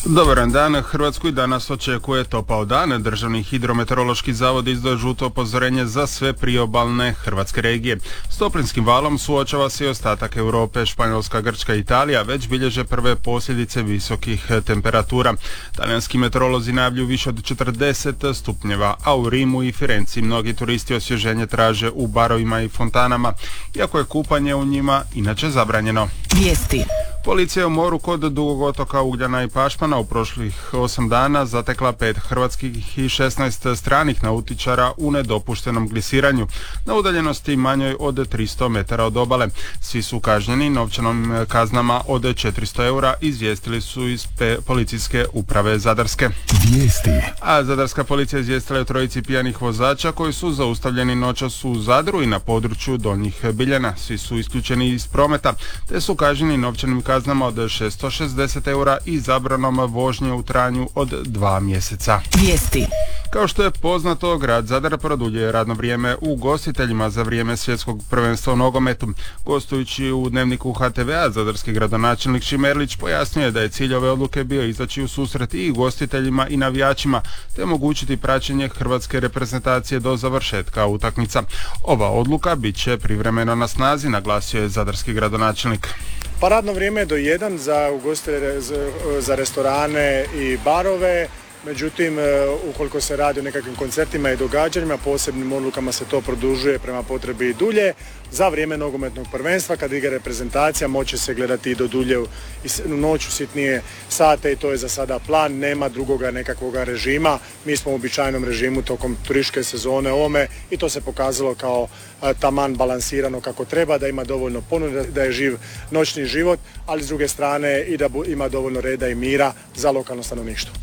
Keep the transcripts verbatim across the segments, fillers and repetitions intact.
Dobar dan, Hrvatsku i danas očekuje topao dan. Državni hidrometeorološki zavod izdao žuto upozorenje za sve priobalne hrvatske regije. S toplinskim valom suočava se i ostatak Europe. Španjolska, Grčka i Italija već bilježe prve posljedice visokih temperatura. Talijanski meteorolozi najavljuju više od četrdeset stupnjeva, a u Rimu i Firenci mnogi turisti osvježenje traže u barovima i fontanama, iako je kupanje u njima inače zabranjeno. Vijesti. Policija je u moru kod Dugog otoka, Ugljana i Pašmana u prošlih osam dana zatekla pet hrvatskih i šesnaest stranih nautičara u nedopuštenom glisiranju na udaljenosti manjoj od tristo metara od obale. Svi su kažnjeni novčanom kaznama od četiristo eura, izvijestili su iz pe- policijske uprave Zadarske. Vijesti. A Zadarska policija izvijestila je o trojici pijanih vozača koji su zaustavljeni noćas u Zadru i na području Donjih Biljana. Svi su isključeni iz prometa, te su kažnjeni novčanim kaznama od šesto šezdeset eura i zabranom vožnje u trajanju od dva mjeseca. Vijesti. Kao što je poznato, grad Zadar produljuje radno vrijeme u gostiteljima za vrijeme svjetskog prvenstva u nogometu. Gostujući u dnevniku H T V-a, zadarski gradonačelnik Šimerlić pojasnio je da je cilj ove odluke bio izaći u susret i gostiteljima i navijačima, te omogućiti praćenje hrvatske reprezentacije do završetka utakmica. Ova odluka bit će privremeno na snazi, naglasio je zadarski gradonačelnik. Pa radno vrijeme je do jedan za ugostitelje, za restorane i barove. Međutim, ukoliko se radi o nekakvim koncertima i događanjima, posebnim odlukama se to produžuje prema potrebi i dulje. Za vrijeme nogometnog prvenstva, kad igra reprezentacija, moće se gledati i do dulje u noću sitnije sate i to je za sada plan, nema drugoga nekakvoga režima. Mi smo u običajnom režimu tokom turističke sezone ovome i to se pokazalo kao taman balansirano kako treba, da ima dovoljno ponude, da je živ noćni život, ali s druge strane i da ima dovoljno reda i mira za lokalno stanovništvo.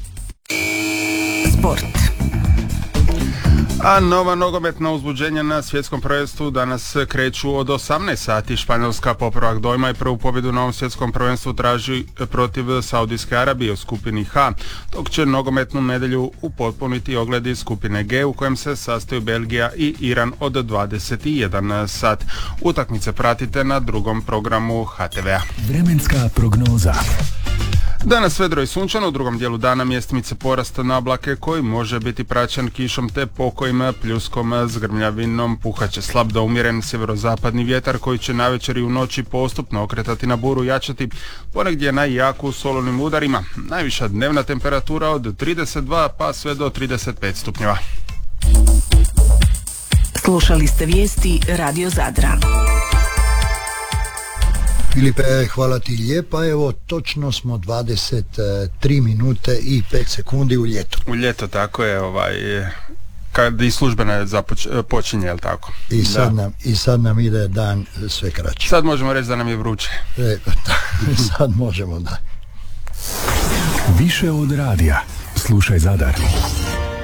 Sport. A nova nogometna uzbuđenja na svjetskom prvenstvu danas kreću od osamnaest sati. Španjolska popravak dojma i prvu pobjedu na ovom svjetskom prvenstvu traži protiv Saudijske Arabije u skupini H, dok će nogometnu nedjelju upotpuniti ogledi skupine G u kojem se sastaju Belgija i Iran od dvadeset jedan sat. Utakmice pratite na drugom programu H T V-a. Vremenska prognoza. Danas vedro i sunčano, u drugom dijelu dana mjestimice porasta na oblake koji može biti praćen kišom te pokojim pljuskom s grmljavinom. Puhaće slab do umjeren sjeverozapadni vjetar koji će navečer i u noći postupno okretati na buru, jačati ponegdje na jaku s olujnim udarima. Najviša dnevna temperatura od trideset dva pa sve do trideset pet stupnjeva. Slušali ste vijesti Radio Zadra. Filipe, hvala ti lijepa. Evo, točno smo dvadeset tri minute i pet sekundi u ljetu. U ljeto, tako je, ovaj, kad i službena započ, počinje, jel tako? I sad, nam, I sad nam ide dan sve kraći. Sad možemo reći da nam je vruće. E, sad možemo, da. Više od radija. Slušaj Zadar.